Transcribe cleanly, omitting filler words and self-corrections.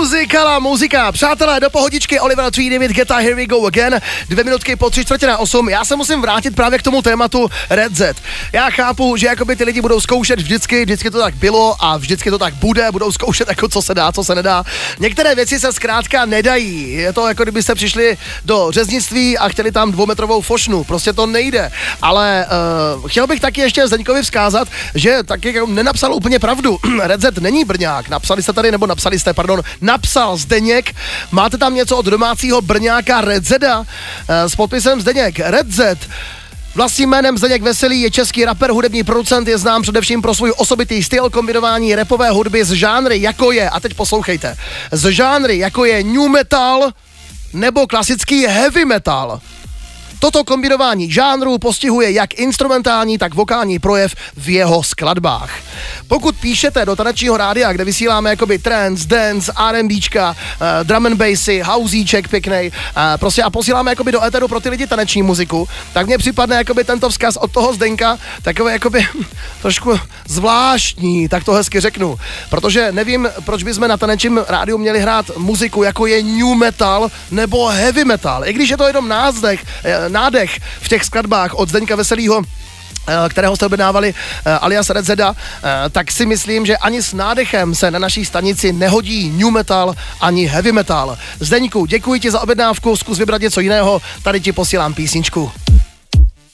Muzika. Přátelé, do pohodičky Oliver Tree, David Guetta, Here We Go Again. 2 minutky po 7:45. Já se musím vrátit právě k tomu tématu Red Z. Já chápu, že jakoby ty lidi budou zkoušet vždycky to tak bylo a vždycky to tak bude, budou zkoušet jako co se dá, co se nedá. Některé věci se zkrátka nedají. Je to jako kdybyste přišli do řeznictví a chtěli tam 2metrovou fošnu. Prostě to nejde. Ale chtěl bych taky ještě Zdeňkovi vzkázat, že taky nenapsal úplně pravdu. Red Z není Brňák. Napsal Zdeněk. Máte tam něco od domácího Brňáka Red Zeda? S podpisem Zdeněk. Red Z. Vlastním jménem Zdeněk Veselý je český rapper, hudební producent, je znám především pro svůj osobitý styl kombinování rapové hudby z žánry, jako je, a teď poslouchejte, z žánry, jako je new metal nebo klasický heavy metal. Toto kombinování žánrů postihuje jak instrumentální, tak vokální projev v jeho skladbách. Pokud píšete do tanečního rádia, kde vysíláme jakoby trance, dance, R&Bčka, drum and bassy, houseíček pěknej, prostě a posíláme jakoby do éteru pro ty lidi taneční muziku, tak mně připadne jakoby tento vzkaz od toho Zdenka takový jakoby trošku zvláštní, tak to hezky řeknu. Protože nevím, proč bychom na tanečním rádiu měli hrát muziku, jako je new metal nebo heavy metal. I když je to jenom nádech v těch skladbách od Zdeňka Veselýho, kterého jste objednávali alias Red Zeda, tak si myslím, že ani s nádechem se na naší stanici nehodí new metal ani heavy metal. Zdeňku, děkuji ti za objednávku, zkus vybrat něco jiného, tady ti posílám písničku.